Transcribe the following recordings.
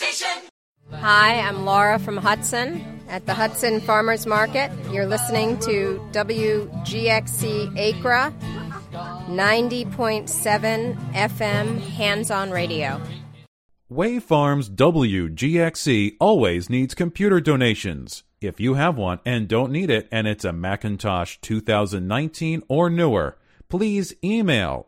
Hi, I'm Laura from Hudson at the Hudson Farmers Market. You're listening to WGXC Acra 90.7 FM Hands-On Radio. Wave Farms WGXC always needs computer donations. If you have one and don't need it and it's a Macintosh 2019 or newer, please email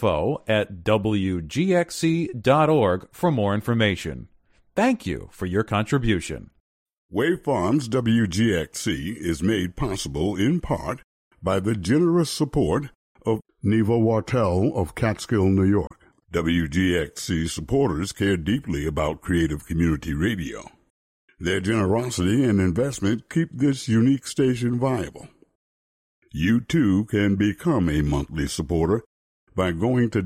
info@wgxc.org for more information. Thank you for your contribution. Wave Farms WGXC is made possible in part by the generous support of Neva Wartell of Catskill, New York. WGXC supporters care deeply about creative community radio. Their generosity and investment keep this unique station viable. You too can become a monthly supporter by going to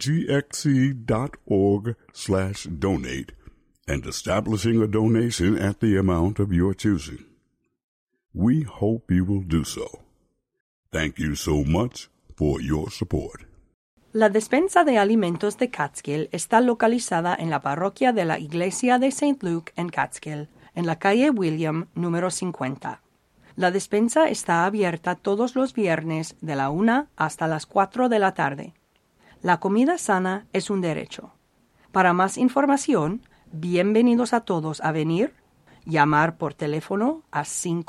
wgxc.org/donate and establishing a donation at the amount of your choosing. We hope you will do so. Thank you so much for your support. La despensa de alimentos de Catskill está localizada en la parroquia de la Iglesia de St. Luke en Catskill, en la calle William, número 50. La despensa está abierta todos los viernes de la 1 hasta las 4 de la tarde. La comida sana es un derecho. Para más información, bienvenidos a todos a venir, llamar por teléfono a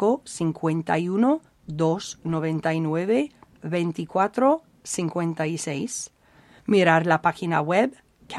551-299-2456, mirar la página web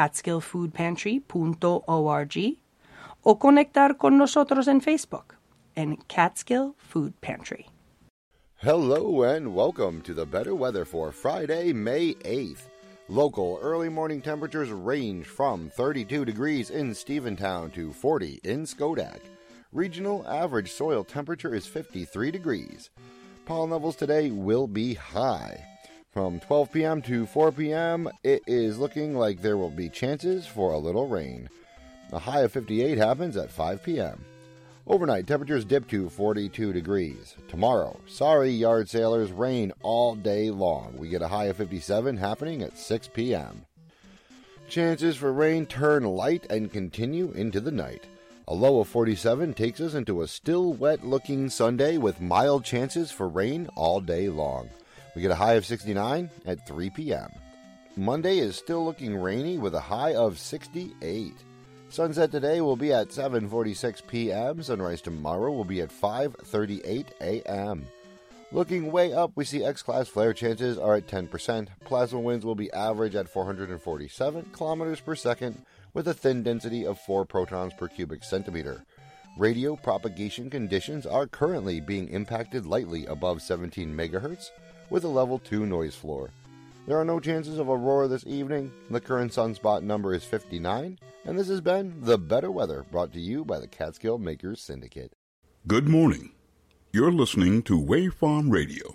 catskillfoodpantry.org o conectar con nosotros en Facebook en Catskill Food Pantry. Hello and welcome to the better weather for Friday, May 8th. Local early morning temperatures range from 32 degrees in Stephentown to 40 in Schodack. Regional average soil temperature is 53 degrees. Pollen levels today will be high. From 12 p.m. to 4 p.m., it is looking like there will be chances for a little rain. A high of 58 happens at 5 p.m. Overnight, temperatures dip to 42 degrees. Tomorrow, sorry yard sailors, rain all day long. We get a high of 57 happening at 6 p.m. Chances for rain turn light and continue into the night. A low of 47 takes us into a still wet-looking Sunday with mild chances for rain all day long. We get a high of 69 at 3 p.m. Monday is still looking rainy with a high of 68. Sunset today will be at 7:46 p.m. Sunrise tomorrow will be at 5:38 a.m. Looking way up, we see X-class flare chances are at 10%. Plasma winds will be average at 447 kilometers per second with a thin density of 4 protons per cubic centimeter. Radio propagation conditions are currently being impacted lightly above 17 megahertz with a level 2 noise floor. There are no chances of aurora this evening. The current sunspot number is 59. And this has been The Better Weather, brought to you by the Catskill Makers Syndicate. Good morning. You're listening to Wave Farm Radio,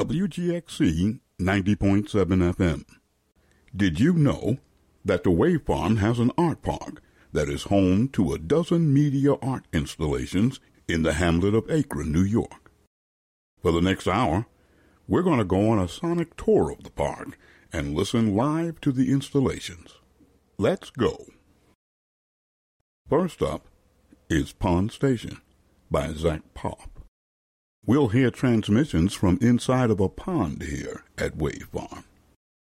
WGXC 90.7 FM. Did you know that the Wave Farm has an art park that is home to a dozen media art installations in the hamlet of Acra, New York? For the next hour, we're going to go on a sonic tour of the park and listen live to the installations. Let's go. First up is Pond Station by Zach Pop. We'll hear transmissions from inside of a pond here at Wave Farm.